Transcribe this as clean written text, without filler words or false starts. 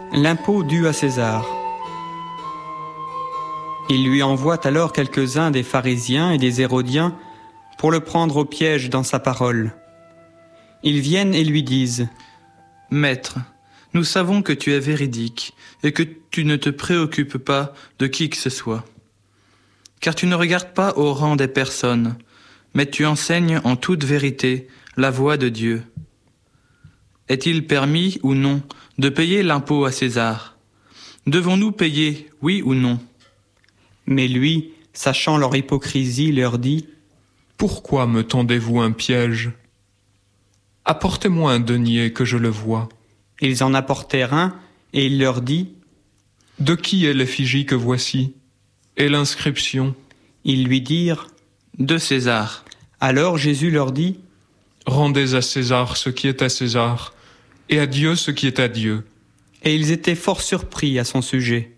L'impôt dû à César. Il lui envoie alors quelques-uns des pharisiens et des hérodiens pour le prendre au piège dans sa parole. Ils viennent et lui disent : « Maître, nous savons que tu es véridique et que tu ne te préoccupes pas de qui que ce soit. Car tu ne regardes pas au rang des personnes, mais tu enseignes en toute vérité la voie de Dieu. Est-il permis ou non de payer l'impôt à César ? Devons-nous payer, oui ou non ? » Mais lui, sachant leur hypocrisie, leur dit : « Pourquoi me tendez-vous un piège ? Apportez-moi un denier que je le voie. » Ils en apportèrent un, et il leur dit : « De qui est l'effigie que voici ? Et l'inscription ? » Ils lui dirent : « De César. » Alors Jésus leur dit : « Rendez à César ce qui est à César, et à Dieu ce qui est à Dieu. » Et ils étaient fort surpris à son sujet.